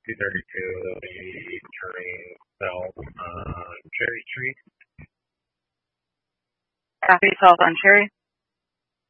232, they'll be turning south on Cherry Street. Copy, south on Cherry.